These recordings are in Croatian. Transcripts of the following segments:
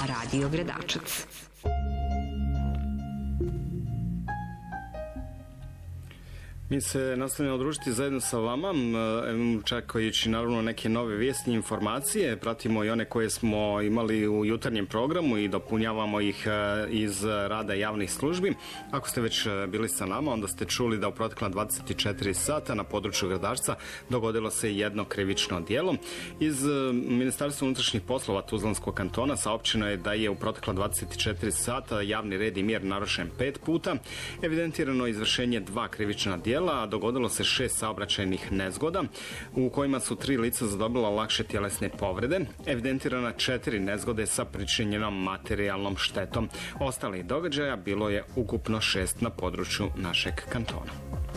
Radio Gradačac. Mi se nastavljamo družiti zajedno sa vama, čekajući naravno neke nove vijesti i informacije. Pratimo i one koje smo imali u jutarnjem programu i dopunjavamo ih iz rada javnih službi. Ako ste već bili sa nama, onda ste čuli da u protekla 24 sata na području Gradačca dogodilo se jedno krivično djelo. Iz Ministarstva unutrašnjih poslova Tuzlanskog kantona saopćeno je da je u protekla 24 sata javni red i mir narušen 5 puta, evidentirano izvršenje 2 krivična djela, a dogodilo se 6 saobraćajnih nezgoda u kojima su 3 lica zadobila lakše tjelesne povrede, evidentirana 4 nezgode sa pričinjenom materijalnom štetom. Ostalih događaja bilo je ukupno 6 na području našeg kantona.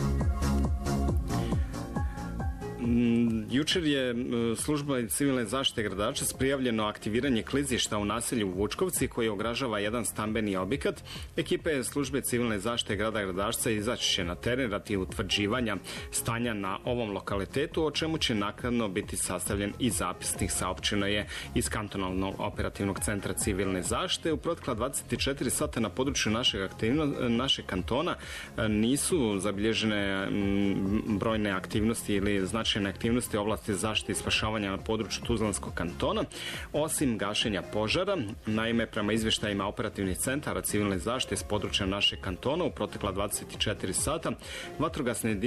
Jučer je služba civilne zaštite Gradačac prijavljeno aktiviranje klizišta u naselju Vučkovci koji ogražava jedan stambeni objekat. Ekipe službe civilne zaštite grada Gradačca izaći će na teren radi utvrđivanja stanja na ovom lokalitetu, o čemu će naknadno biti sastavljen i zapisnik, saopćeno je iz kantonalnog operativnog centra civilne zaštite. U protekla 24 sata na području našeg kantona nisu zabilježene brojne aktivnosti ili značajne aktivnosti u oblasti zaštite i spašavanja na području Tuzlanskog kantona, osim gašenja požara. Naime, prema izvještajima operativnih centara civilne zaštite s područja našeg kantona u protekla 24 sata vatrogasne